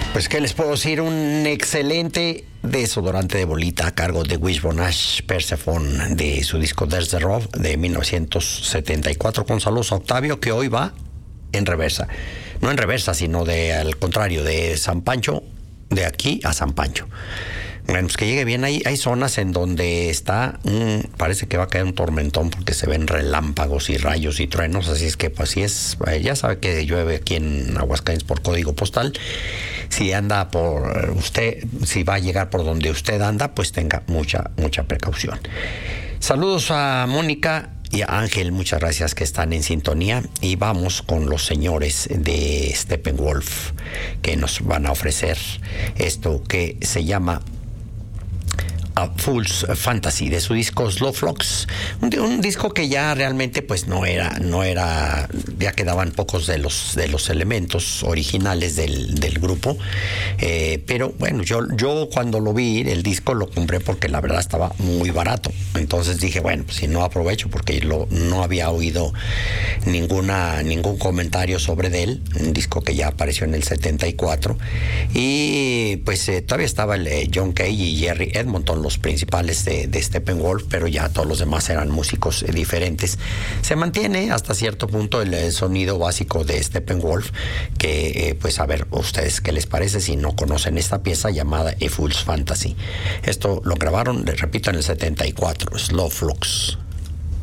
Pues, ¿qué les puedo decir? Un excelente desodorante de bolita a cargo de Wishbone Ash Persephone de su disco There's the Rub de 1974, con saludos a Octavio, que hoy va en reversa. No en reversa, sino al contrario, de San Pancho, de aquí a San Pancho. Bueno, pues que llegue bien. Hay zonas en donde parece que va a caer un tormentón porque se ven relámpagos y rayos y truenos, así es que pues si es, ya sabe que llueve aquí en Aguascalientes por código postal. Si anda si va a llegar por donde usted anda, pues tenga mucha precaución. Saludos a Mónica y a Ángel, muchas gracias que están en sintonía, y vamos con los señores de Steppenwolf, que nos van a ofrecer esto que se llama A Fool's Fantasy, de su disco Slow Flux, un disco que ya realmente pues no era, ya quedaban pocos de los elementos originales del grupo, pero bueno, yo cuando lo vi, el disco lo compré porque la verdad estaba muy barato, entonces dije, bueno, pues si no aprovecho, porque no había oído ningún comentario sobre él, un disco que ya apareció en el 74, y pues todavía estaba el John Cage y Jerry Edmonton, los principales de Steppenwolf, pero ya todos los demás eran músicos diferentes. Se mantiene hasta cierto punto el sonido básico de Steppenwolf, que pues a ver ustedes qué les parece si no conocen esta pieza llamada A Fool's Fantasy. Esto lo grabaron, les repito, en el 74, Slow Flux.